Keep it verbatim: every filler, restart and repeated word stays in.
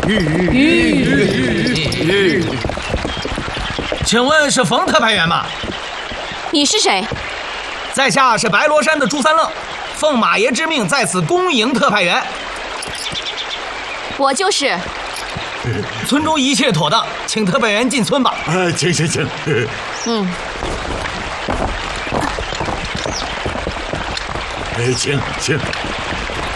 请问是冯特派员吗？ 你是谁？ 在下是白罗山的朱三愣，奉马爷之命在此恭迎特派员。 我就是。 村中一切妥当，请特派员进村吧。 啊，请请请。 嗯。 哎，请请。